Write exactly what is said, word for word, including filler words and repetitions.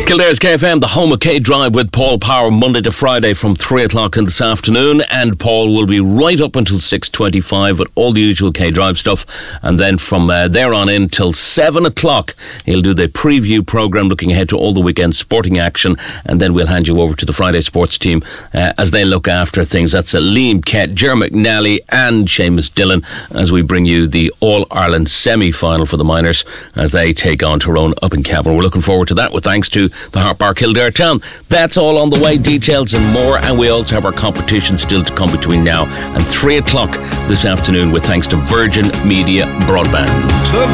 Kildare's K F M, the home of K Drive with Paul Power, Monday to Friday from three o'clock in this afternoon. And Paul will be right up until six twenty-five with all the usual K Drive stuff. And then from uh, there on in till seven o'clock, he'll do the preview programme looking ahead to all the weekend sporting action. And then we'll hand you over to the Friday sports team uh, as they look after things. That's uh, Liam Kett, Ger McNally and Seamus Dillon as we bring you the All-Ireland semi-final for the minors as they take on Tyrone up in Cavan. We're looking forward to that with thanks to the Harp Bar Kildare Town. That's all on the way, details and more, and we also have our competition still to come between now and three o'clock this afternoon with thanks to Virgin Media Broadband.